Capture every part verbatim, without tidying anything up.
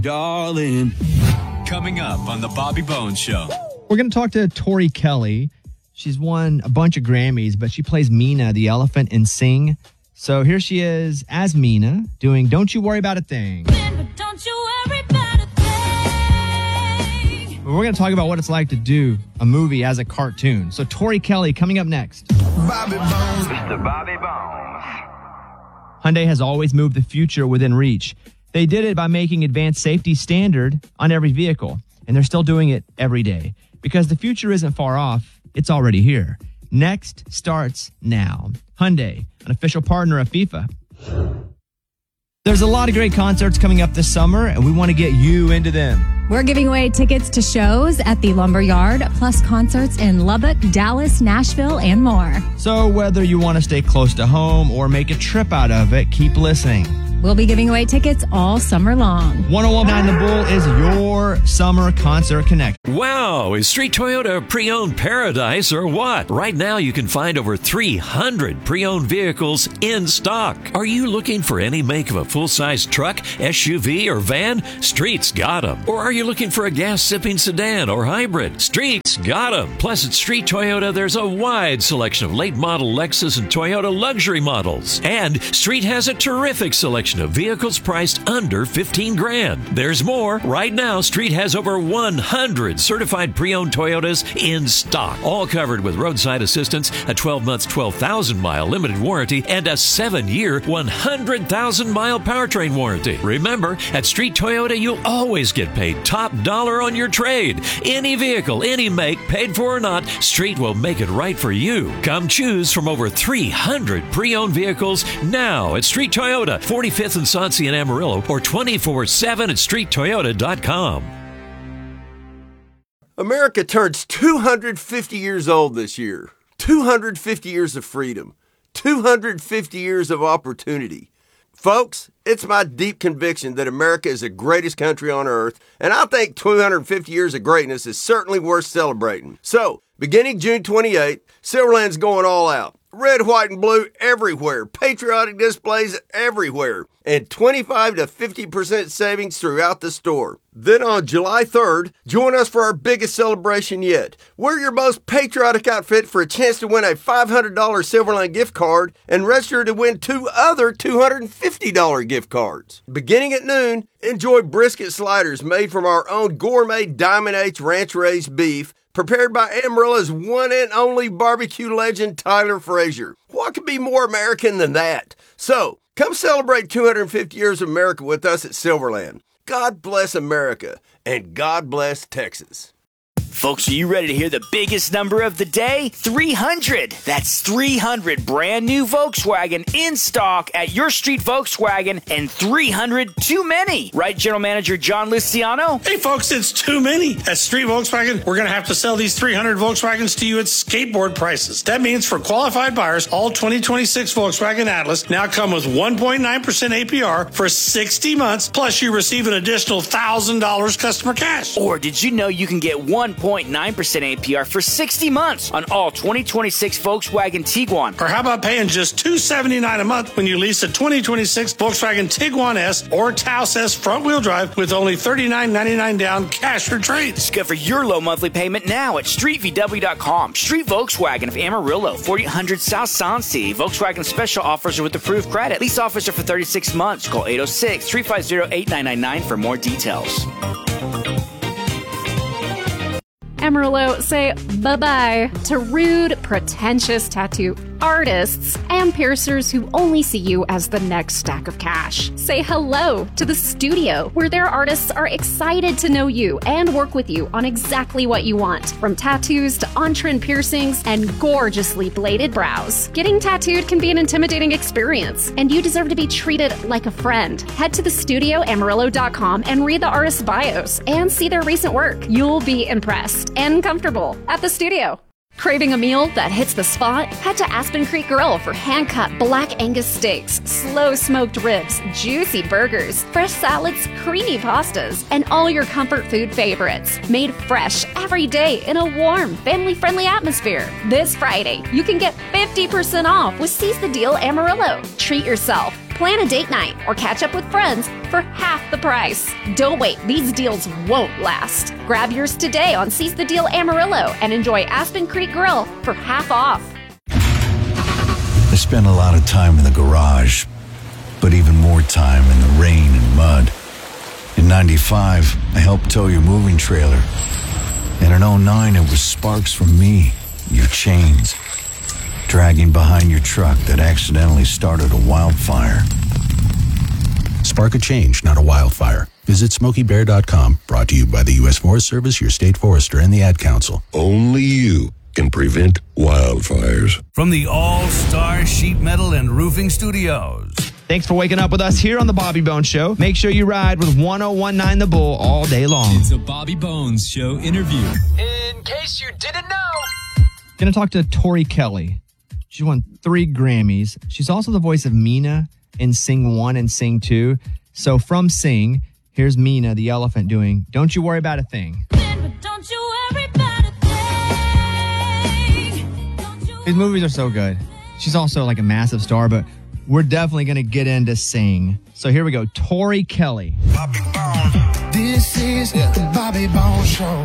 Darling. Coming up on the Bobby Bones Show. We're going to talk to Tori Kelly. She's won a bunch of Grammys, but she plays Mina, the elephant, in Sing. So here she is as Mina doing Don't You Worry About a Thing. Don't you worry about a thing. We're going to talk about what it's like to do a movie as a cartoon. So Tori Kelly coming up next. Bobby Bones. Mister Bobby Bones. Hyundai has always moved the future within reach. They did it by making advanced safety standard on every vehicle, and they're still doing it every day. Because the future isn't far off, it's already here. Next starts now. Hyundai, an official partner of FIFA. There's a lot of great concerts coming up this summer, and we want to get you into them. We're giving away tickets to shows at the Lumberyard, plus concerts in Lubbock, Dallas, Nashville, and more. So whether you want to stay close to home or make a trip out of it, keep listening. We'll be giving away tickets all summer long. one oh one point nine The Bull is your summer concert connect. Wow, is Street Toyota pre-owned paradise or what? Right now you can find over three hundred pre-owned vehicles in stock. Are you looking for any make of a full-size truck, S U V, or van? Street's got them. Or are you looking for a gas-sipping sedan or hybrid? Street's got them. Plus at Street Toyota there's a wide selection of late-model Lexus and Toyota luxury models. And Street has a terrific selection of vehicles priced under fifteen grand. There's more. Right now, Street has over one hundred certified pre-owned Toyotas in stock, all covered with roadside assistance, a twelve-month, twelve thousand mile limited warranty, and a seven-year, one hundred thousand mile powertrain warranty. Remember, at Street Toyota, you'll always get paid top dollar on your trade. Any vehicle, any make, paid for or not, Street will make it right for you. Come choose from over three hundred pre-owned vehicles now at Street Toyota, forty-fifth and Soncy in Amarillo, or twenty-four seven at street toyota dot com. America turns two hundred fifty years old this year. two hundred fifty years of freedom. two hundred fifty years of opportunity. Folks, it's my deep conviction that America is the greatest country on earth, and I think two hundred fifty years of greatness is certainly worth celebrating. So, beginning June twenty-eighth, Silverland's going all out. Red, white, and blue everywhere. Patriotic displays everywhere. And twenty-five to fifty percent savings throughout the store. Then on July third, join us for our biggest celebration yet. Wear your most patriotic outfit for a chance to win a five hundred dollars Silverland gift card and register to win two other two hundred fifty dollars gift cards. Beginning at noon, enjoy brisket sliders made from our own gourmet Diamond H ranch-raised beef, prepared by Amarillo's one and only barbecue legend, Tyler Frazier. What could be more American than that? So, come celebrate two hundred fifty years of America with us at Silverland. God bless America, and God bless Texas. Folks, are you ready to hear the biggest number of the day? three hundred. That's three hundred brand new Volkswagen in stock at your Street Volkswagen, and three hundred too many. Right, General Manager John Luciano? Hey, folks, it's too many. At Street Volkswagen, we're going to have to sell these three hundred Volkswagens to you at skateboard prices. That means for qualified buyers, all twenty twenty-six Volkswagen Atlas now come with one point nine percent A P R for sixty months, plus you receive an additional one thousand dollars customer cash. Or did you know you can get one point nine percent A P R for sixty months on all twenty twenty-six Volkswagen Tiguan? Or how about paying just two hundred seventy-nine dollars a month when you lease a twenty twenty-six Volkswagen Tiguan S or Taos S front-wheel drive with only thirty-nine ninety-nine down cash for trade? Discover your low monthly payment now at street v w dot com. Street Volkswagen of Amarillo, forty hundred South Soncy. Volkswagen special offers are with approved credit. Lease offers are for thirty-six months. Call eight oh six, three five zero, eight nine nine nine for more details. Amarillo, say bye-bye to rude, pretentious tattoo artists and piercers who only see you as the next stack of cash. Say hello to the studio, where their artists are excited to know you and work with you on exactly what you want, from tattoos to on-trend piercings and gorgeously bladed brows. Getting tattooed can be an intimidating experience, and you deserve to be treated like a friend. Head to the studio amarillo dot com and read the artist's bios and see their recent work. You'll be impressed and comfortable at the studio. Craving a meal that hits the spot? Head to Aspen Creek Grill for hand-cut black Angus steaks, slow-smoked ribs, juicy burgers, fresh salads, creamy pastas, and all your comfort food favorites. Made fresh every day in a warm, family-friendly atmosphere. This Friday, you can get fifty percent off with Seize the Deal Amarillo. Treat yourself. Plan a date night or catch up with friends for half the price. Don't wait, these deals won't last. Grab yours today on Seize the Deal Amarillo and enjoy Aspen Creek Grill for half off. I spent a lot of time in the garage, but even more time in the rain and mud. In ninety-five, I helped tow your moving trailer. And in oh nine, it was sparks from me, your chains, dragging behind your truck that accidentally started a wildfire. Spark a change, not a wildfire. Visit Smokey Bear dot com, brought to you by the U S Forest Service, your state forester, and the Ad Council. Only you can prevent wildfires. From the All-Star Sheet Metal and Roofing Studios. Thanks for waking up with us here on the Bobby Bones Show. Make sure you ride with one oh one nine The Bull all day long. It's a Bobby Bones Show interview. In case you didn't know. Gonna talk to Tori Kelly. She won three Grammys. She's also the voice of Mina in Sing one and Sing two. So from Sing, here's Mina the elephant doing Don't You Worry About a Thing. Don't you worry about a thing. Don't you These movies are so good. She's also like a massive star, but we're definitely going to get into Sing. So here we go. Tori Kelly. Bobby Bones. This is the Bobby Bones Show.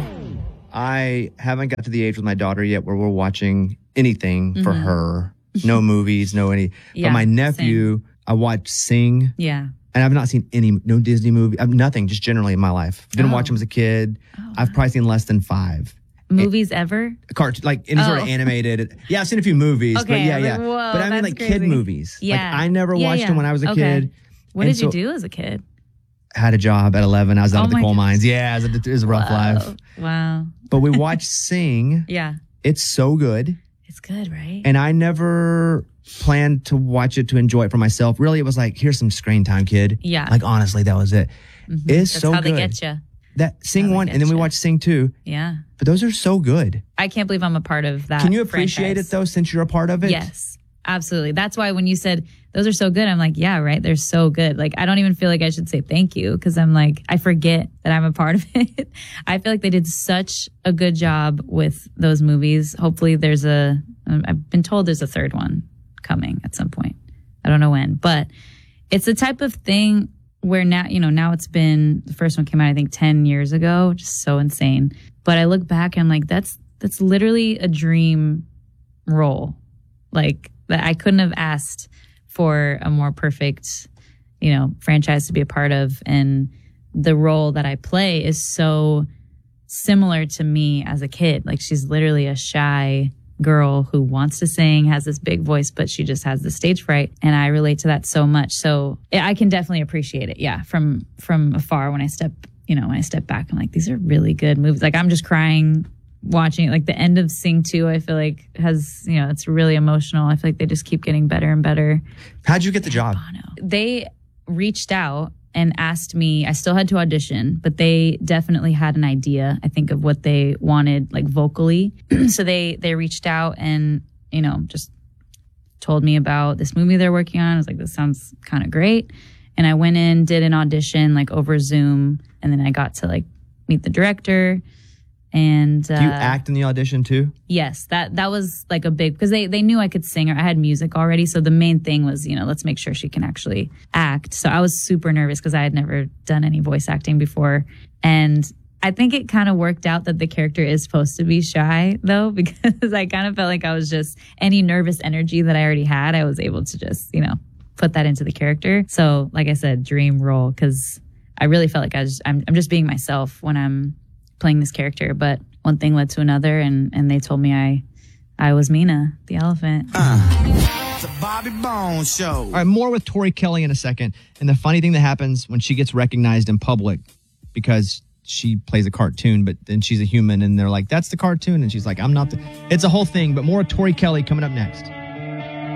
I haven't got to the age with my daughter yet where we're watching anything mm-hmm. for her. No movies, no any. Yeah, but my nephew, same. I watched Sing. Yeah. And I've not seen any, no Disney movie, I've nothing, just generally in my life. Didn't oh. watch them as a kid. Oh, wow. I've probably seen less than five. Movies it, ever? Cart, like any oh. sort of animated. Yeah, I've seen a few movies, okay, but yeah, yeah. Like, whoa, but I mean like crazy. kid movies. Yeah. Like I never yeah, watched yeah. them when I was a okay. kid. What and did you so, do as a kid? Had a job at eleven. I was out oh at the coal gosh. mines. Yeah, it was, it was a rough Whoa. life. Wow. But we watched Sing. Yeah. It's so good. It's good, right? And I never planned to watch it to enjoy it for myself. Really, it was like, here's some screen time, kid. Yeah. Like, honestly, that was it. Mm-hmm. It's That's so how good. they get you. That Sing one, and then we you. watched Sing two. Yeah. But those are so good. I can't believe I'm a part of that. Can you appreciate franchise. it, though, since you're a part of it? Yes, absolutely. That's why when you said those are so good, I'm like, yeah, right. They're so good. Like, I don't even feel like I should say thank you because I'm like, I forget that I'm a part of it. I feel like they did such a good job with those movies. Hopefully there's a, I've been told there's a third one coming at some point. I don't know when, but it's the type of thing where now, you know, now it's been, the first one came out, I think ten years ago, which is so insane. But I look back and I'm like, that's, that's literally a dream role. Like that I couldn't have asked for a more perfect, you know, franchise to be a part of. And the role that I play is so similar to me as a kid. Like she's literally a shy girl who wants to sing, has this big voice, but she just has the stage fright. And I relate to that so much. So I can definitely appreciate it. Yeah. From, from afar when I step, you know, when I step back, I'm like, these are really good movies. Like I'm just crying watching it. Like the end of Sing two, I feel like has, you know, it's really emotional. I feel like they just keep getting better and better. How'd you get the job? They reached out and asked me, I still had to audition, but they definitely had an idea, I think, of what they wanted, like vocally. So they, they reached out and, you know, just told me about this movie they're working on. I was like, this sounds kind of great. And I went in, did an audition like over Zoom. And then I got to like meet the director. And uh, do you act in the audition too? Yes, that that was like a big, because they, they knew I could sing, or I had music already. So the main thing was, you know, let's make sure she can actually act. So I was super nervous because I had never done any voice acting before. And I think it kind of worked out that the character is supposed to be shy though, because I kind of felt like I was just, any nervous energy that I already had, I was able to just, you know, put that into the character. So like I said, dream role, because I really felt like I was, I'm, I'm just being myself when I'm playing this character. But one thing led to another, and, and they told me I I was Mina, the elephant. Uh, it's a Bobby Bones Show. All right, more with Tori Kelly in a second. And the funny thing that happens when she gets recognized in public, because she plays a cartoon, but then she's a human, and they're like, that's the cartoon. And she's like, I'm not the... It's a whole thing, but more with Tori Kelly coming up next.